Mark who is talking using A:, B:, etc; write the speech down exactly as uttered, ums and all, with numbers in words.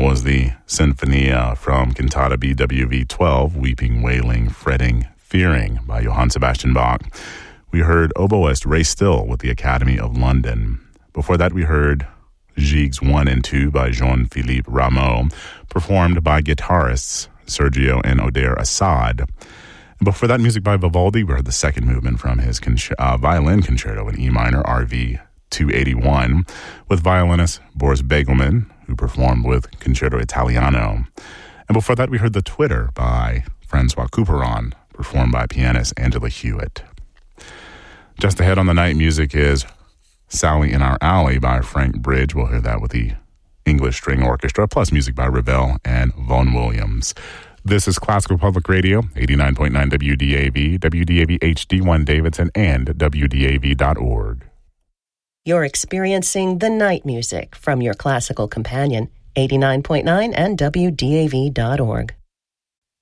A: was the Sinfonia from Cantata B W V twelve, Weeping, Wailing, Fretting, Fearing by Johann Sebastian Bach. We heard oboist Ray Still with the Academy of London. Before that, we heard Gigs one and two by Jean-Philippe Rameau, performed by guitarists Sergio and Odair Assad. And before that, music by Vivaldi. We heard the second movement from his con- uh, violin concerto in E minor, R V two eighty-one, with violinist Boris Begelman, who performed with Concerto Italiano. And before that, we heard The Twitter by Francois Couperin, performed by pianist Angela Hewitt. Just ahead on the night music is Sally in Our Alley by Frank Bridge. We'll hear that with the English String Orchestra, plus music by Ravel and Vaughan Williams. This is Classical Public Radio, eighty-nine point nine W D A V, W D A V H D one Davidson, and W D A V dot org.
B: You're experiencing the night music from your classical companion, eighty-nine point nine and W D A V dot org.